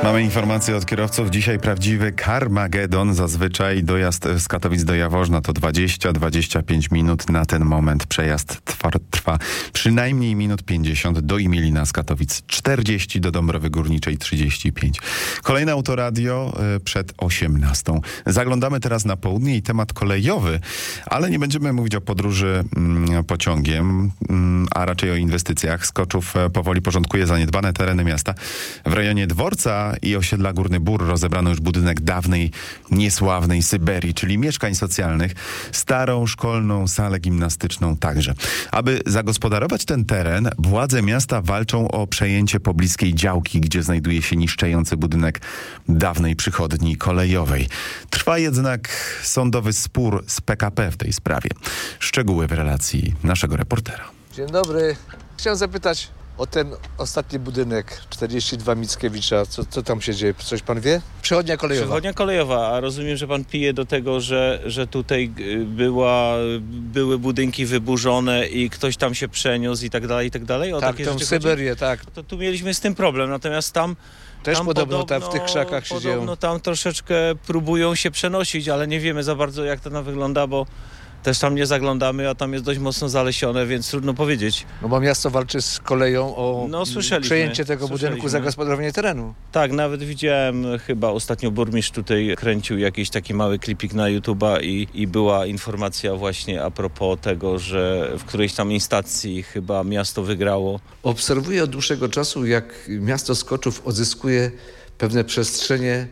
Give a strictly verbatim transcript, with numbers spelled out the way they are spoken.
Mamy informację od kierowców. Dzisiaj prawdziwy Carmagedon. Zazwyczaj dojazd z Katowic do Jaworzna to dwadzieścia do dwudziestu pięciu minut. Na ten moment przejazd trwa, trwa przynajmniej minut pięćdziesiąt. Do Imilina z Katowic czterdzieści, do Dąbrowy Górniczej trzydzieści pięć. Kolejne Autoradio y, przed osiemnastą. Zaglądamy teraz na południe i temat kolejowy, ale nie będziemy mówić o podróży mm, pociągiem, mm, a raczej o inwestycjach. Skoczów e, powoli porządkuje zaniedbane tereny miasta. W rejonie Dworca i osiedla Górny Bór rozebrano już budynek dawnej, niesławnej Syberii, czyli mieszkań socjalnych, starą szkolną salę gimnastyczną także. Aby zagospodarować ten teren, władze miasta walczą o przejęcie pobliskiej działki, gdzie znajduje się niszczejący budynek dawnej przychodni kolejowej. Trwa jednak sądowy spór z P K P w tej sprawie. Szczegóły w relacji naszego reportera. Dzień dobry. Chciałem zapytać o ten ostatni budynek czterdzieści dwa Mickiewicza. Co, co tam się dzieje? Coś pan wie? Przechodnia kolejowa. Przechodnia kolejowa, a rozumiem, że pan pije do tego, że, że tutaj była, były budynki wyburzone i ktoś tam się przeniósł i tak dalej, i tak dalej? O tak, takie tą rzeczy Syberię, chodzi? tak. To tu mieliśmy z tym problem, natomiast tam Też tam podobno, podobno tam w tych krzakach się dzieją. Podobno tam troszeczkę próbują się przenosić, ale nie wiemy za bardzo, jak to tam wygląda, bo też tam nie zaglądamy, a tam jest dość mocno zalesione, więc trudno powiedzieć. No bo miasto walczy z koleją o No, słyszeliśmy, przejęcie tego budynku, słyszeliśmy. zagospodarowanie terenu. Tak, nawet widziałem, chyba ostatnio burmistrz tutaj kręcił jakiś taki mały klipik na YouTube'a i, i była informacja właśnie a propos tego, że w którejś tam instacji chyba miasto wygrało. Obserwuję od dłuższego czasu, jak miasto Skoczów odzyskuje pewne przestrzenie